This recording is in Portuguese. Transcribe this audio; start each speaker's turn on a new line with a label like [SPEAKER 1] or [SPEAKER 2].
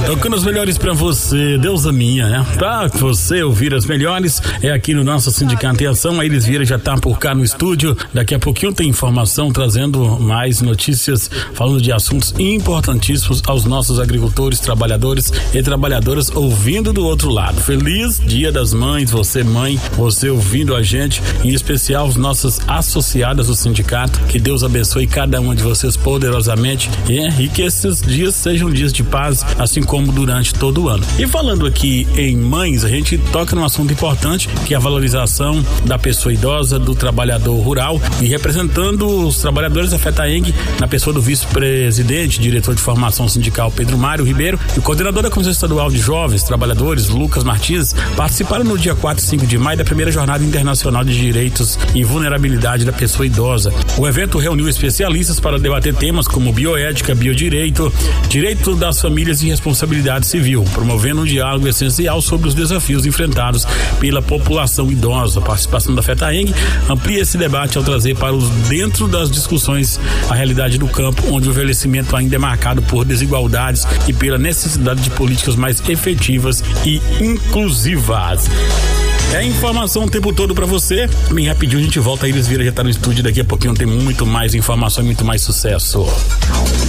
[SPEAKER 1] Tocando as melhores pra você, Deusa minha, né? Pra você ouvir as melhores, é aqui no nosso Sindicato em Ação. A Iris Vieira já tá por cá no estúdio. Daqui a pouquinho tem informação, trazendo mais notícias, falando de assuntos importantíssimos aos nossos agricultores, trabalhadores e trabalhadoras ouvindo do outro lado. Feliz Dia das Mães, você mãe, você ouvindo a gente, em especial os nossos associados do sindicato. Que Deus abençoe cada uma de vocês poderosamente e que esses dias sejam dias de paz, assim como durante todo o ano. E falando aqui em mães, a gente toca num assunto importante, que é a valorização da pessoa idosa, do trabalhador rural, e representando os trabalhadores da FETAENG, na pessoa do vice-presidente, diretor de formação sindical Pedro Mário Ribeiro, e o coordenador da Comissão Estadual de Jovens Trabalhadores, Lucas Martins, participaram no dia 4 e 5 de maio da primeira Jornada Internacional de Direitos e Vulnerabilidade da Pessoa Idosa. O evento reuniu especialistas para debater temas como bioética, biodireito, direito das famílias e responsabilidade civil, promovendo um diálogo essencial sobre os desafios enfrentados pela população idosa. A participação da FETAENG amplia esse debate ao trazer para os dentro das discussões a realidade do campo, onde o envelhecimento ainda é marcado por desigualdades e pela necessidade de políticas mais efetivas e inclusivas. É informação o tempo todo pra você. Bem rapidinho a gente volta. A Iris Vieira já tá no estúdio. Daqui a pouquinho tem muito mais informação e muito mais sucesso.